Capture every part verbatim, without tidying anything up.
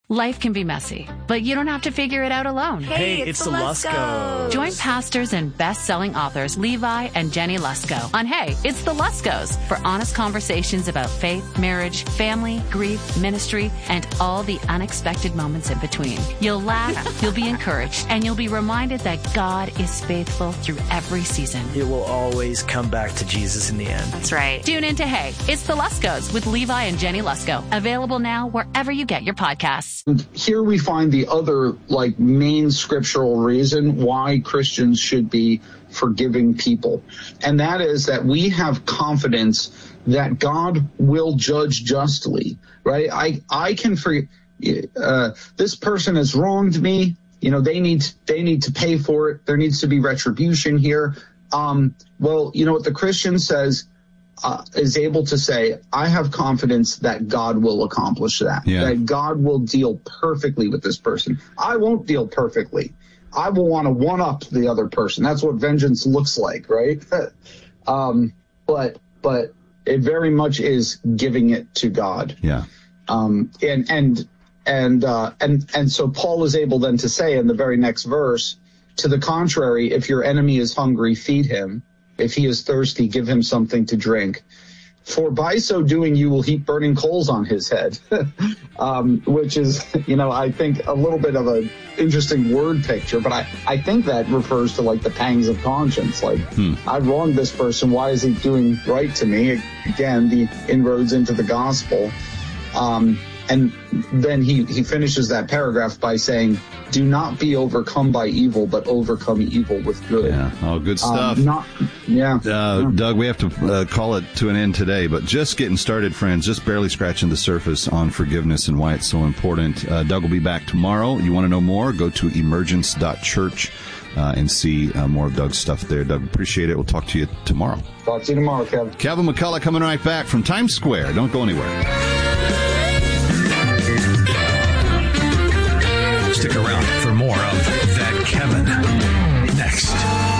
Life can be messy, but you don't have to figure it out alone. Hey, hey it's, it's the Luskos. Join pastors and best-selling authors Levi and Jenny Lusko on Hey, It's the Luskos for honest conversations about faith, marriage, family, grief, ministry, and all the unexpected moments in between. You'll laugh, you'll be encouraged, and you'll be reminded that God is faithful through every season. It will always come back to Jesus in the end. That's right. Tune in to Hey, It's the Luskos with Levi and Jenny Lusko. Available now wherever you get your podcasts. Here we find the other, like, main scriptural reason why Christians should be forgiving people. And that is that we have confidence that God will judge justly, right? I, I can forgive, uh, this person has wronged me. You know, they need, they need to pay for it. There needs to be retribution here. Um, well, you know what the Christian says, Uh, is able to say, I have confidence that God will accomplish that, yeah. that God will deal perfectly with this person. I won't deal perfectly. I will want to one-up the other person. That's what vengeance looks like, right? um, but but it very much is giving it to God. Yeah. Um, and and and uh, and and so Paul is able then to say in the very next verse, to the contrary, if your enemy is hungry, feed him. If he is thirsty, give him something to drink. For by so doing, you will heap burning coals on his head, um, which is, you know, I think a little bit of an interesting word picture. But I, I think that refers to, like, the pangs of conscience. Like, hmm. I wronged this person. Why is he doing right to me? Again, the inroads into the gospel. Um, and then he, he finishes that paragraph by saying, do not be overcome by evil, but overcome evil with good. Yeah, oh, good stuff. Um, not, yeah. Uh, yeah. Doug, we have to uh, call it to an end today, but just getting started, friends, just barely scratching the surface on forgiveness and why it's so important. Uh, Doug will be back tomorrow. You want to know more? Go to emergence dot church uh, and see uh, more of Doug's stuff there. Doug, appreciate it. We'll talk to you tomorrow. Talk to you tomorrow, Kevin. Kevin McCullough coming right back from Times Square. Don't go anywhere. Stick around for more of That Kevin next.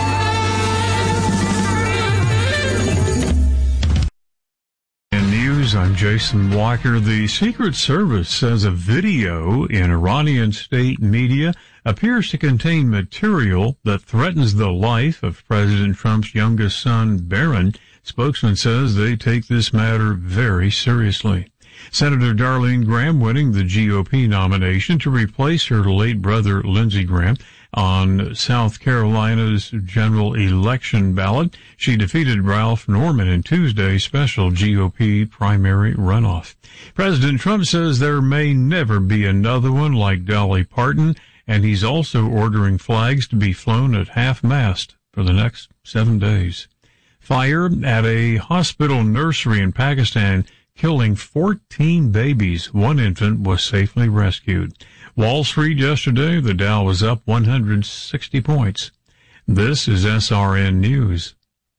In news, I'm Jason Walker. The Secret Service says a video in Iranian state media appears to contain material that threatens the life of President Trump's youngest son, Barron. Spokesman says they take this matter very seriously. Senator Darlene Graham winning the G O P nomination to replace her late brother, Lindsey Graham, on South Carolina's general election ballot. She defeated Ralph Norman in Tuesday's special G O P primary runoff. President Trump says there may never be another one like Dolly Parton, and he's also ordering flags to be flown at half-mast for the next seven days. Fire at a hospital nursery in Pakistan killing fourteen babies. One infant was safely rescued. Wall Street yesterday, the Dow was up one hundred sixty points. This is S R N News.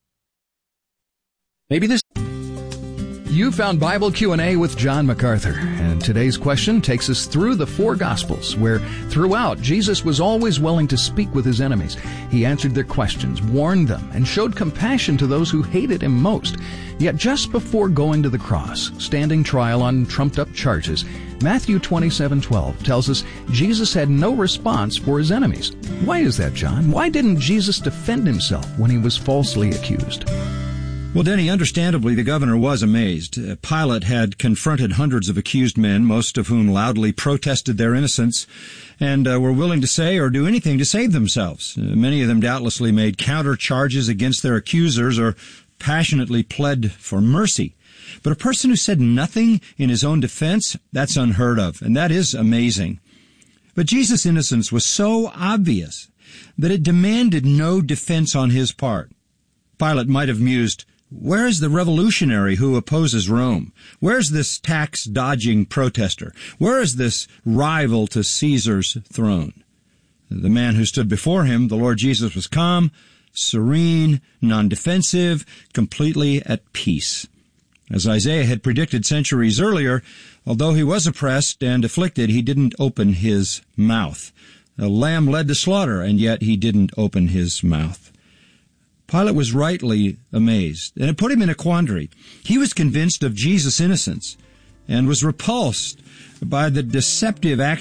Maybe this... You found Bible Q and A with John MacArthur, and today's question takes us through the four Gospels, where throughout Jesus was always willing to speak with his enemies. He answered their questions, warned them, and showed compassion to those who hated him most. Yet just before going to the cross, standing trial on trumped-up charges, Matthew twenty-seven twelve tells us Jesus had no response for his enemies. Why is that, John? Why didn't Jesus defend himself when he was falsely accused? Well, Denny, understandably, the governor was amazed. Uh, Pilate had confronted hundreds of accused men, most of whom loudly protested their innocence and uh, were willing to say or do anything to save themselves. Uh, many of them doubtlessly made counter charges against their accusers or passionately pled for mercy. But a person who said nothing in his own defense, that's unheard of, and that is amazing. But Jesus' innocence was so obvious that it demanded no defense on his part. Pilate might have mused, where is the revolutionary who opposes Rome? Where's this tax-dodging protester? Where is this rival to Caesar's throne? The man who stood before him, the Lord Jesus, was calm, serene, non-defensive, completely at peace. As Isaiah had predicted centuries earlier, although he was oppressed and afflicted, he didn't open his mouth. A lamb led to slaughter, and yet he didn't open his mouth. Pilate was rightly amazed, and it put him in a quandary. He was convinced of Jesus' innocence and was repulsed by the deceptive action